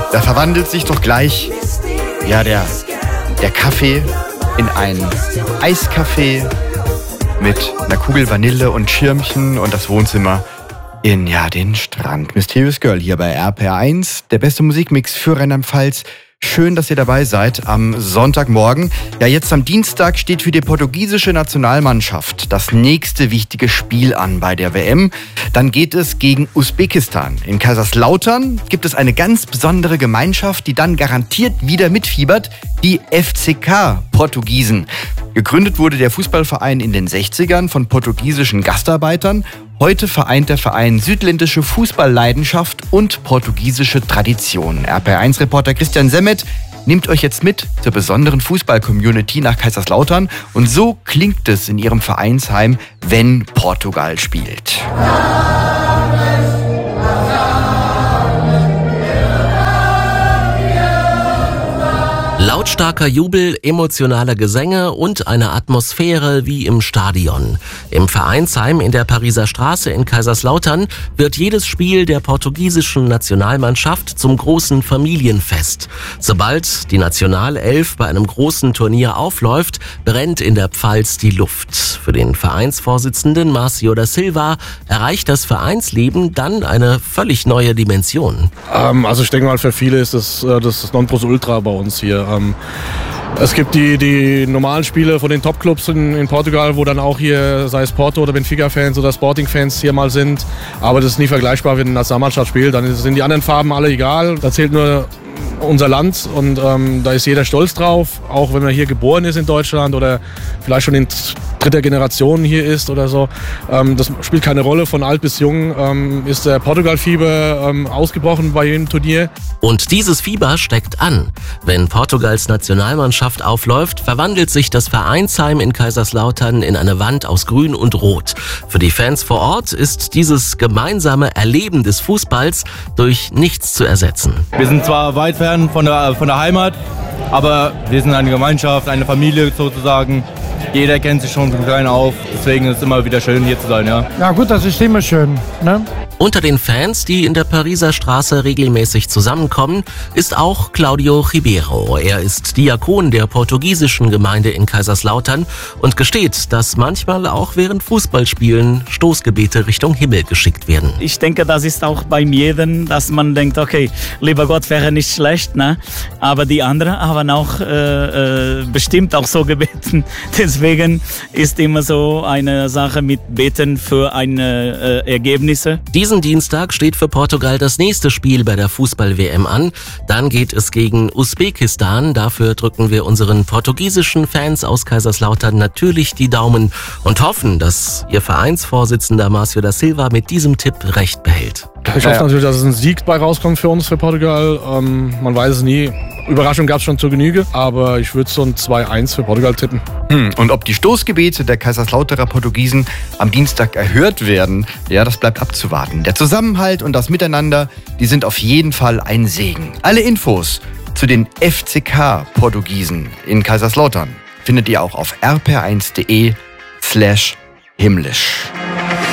Da verwandelt sich doch gleich der Kaffee in einen Eiskaffee mit einer Kugel Vanille und Schirmchen und das Wohnzimmer in den Strand. Mysterious Girl hier bei RPR1, der beste Musikmix für Rheinland-Pfalz. Schön, dass ihr dabei seid am Sonntagmorgen. Ja, jetzt am Dienstag steht für die portugiesische Nationalmannschaft das nächste wichtige Spiel an bei der WM. Dann geht es gegen Usbekistan. In Kaiserslautern gibt es eine ganz besondere Gemeinschaft, die dann garantiert wieder mitfiebert, die FCK Portugiesen. Gegründet wurde der Fußballverein in den 60ern von portugiesischen Gastarbeitern. Heute vereint der Verein südländische Fußballleidenschaft und portugiesische Tradition. RPR1-Reporter Christian Semmet nimmt euch jetzt mit zur besonderen Fußball-Community nach Kaiserslautern. Und so klingt es in ihrem Vereinsheim, wenn Portugal spielt. Lautstarker Jubel, emotionale Gesänge und eine Atmosphäre wie im Stadion. Im Vereinsheim in der Pariser Straße in Kaiserslautern wird jedes Spiel der portugiesischen Nationalmannschaft zum großen Familienfest. Sobald die Nationalelf bei einem großen Turnier aufläuft, brennt in der Pfalz die Luft. Für den Vereinsvorsitzenden Marcio da Silva erreicht das Vereinsleben dann eine völlig neue Dimension. Also ich denke mal, für viele ist das Nonplusultra bei uns hier. Es gibt die normalen Spiele von den Topclubs in Portugal, wo dann auch hier, sei es Porto oder Benfica-Fans oder Sporting-Fans hier mal sind. Aber das ist nie vergleichbar, wenn eine Nationalmannschaft spielt. Dann sind die anderen Farben alle egal. Da zählt nur unser Land und da ist jeder stolz drauf. Auch wenn man hier geboren ist in Deutschland oder vielleicht schon in dritter Generation hier ist oder so. Das spielt keine Rolle. Von alt bis jung ist der Portugal-Fieber ausgebrochen bei jedem Turnier. Und dieses Fieber steckt an. Wenn Portugals Nationalmannschaft aufläuft, verwandelt sich das Vereinsheim in Kaiserslautern in eine Wand aus Grün und Rot. Für die Fans vor Ort ist dieses gemeinsame Erleben des Fußballs durch nichts zu ersetzen. Wir sind zwar weit fern von der Heimat, aber wir sind eine Gemeinschaft, eine Familie sozusagen. Jeder kennt sich schon von klein auf, deswegen ist es immer wieder schön hier zu sein. Ja gut, das ist immer schön, ne? Unter den Fans, die in der Pariser Straße regelmäßig zusammenkommen, ist auch Claudio Ribeiro. Er ist Diakon der portugiesischen Gemeinde in Kaiserslautern und gesteht, dass manchmal auch während Fußballspielen Stoßgebete Richtung Himmel geschickt werden. Ich denke, das ist auch bei jedem, dass man denkt, okay, lieber Gott wäre nicht schlecht, ne? Aber die anderen haben auch bestimmt auch so gebeten. Deswegen ist immer so eine Sache mit Beten für eine Ergebnisse. Diesen Dienstag steht für Portugal das nächste Spiel bei der Fußball-WM an. Dann geht es gegen Usbekistan. Dafür drücken wir unseren portugiesischen Fans aus Kaiserslautern natürlich die Daumen und hoffen, dass ihr Vereinsvorsitzender Marcio da Silva mit diesem Tipp recht behält. Ich hoffe natürlich, dass es ein Sieg bei rauskommt für uns, für Portugal. Man weiß es nie. Überraschung gab es schon zur Genüge, aber ich würde so ein 2-1 für Portugal tippen. Und ob die Stoßgebete der Kaiserslauterer Portugiesen am Dienstag erhört werden, das bleibt abzuwarten. Der Zusammenhalt und das Miteinander, die sind auf jeden Fall ein Segen. Alle Infos zu den FCK Portugiesen in Kaiserslautern findet ihr auch auf rpr1.de/himmlisch.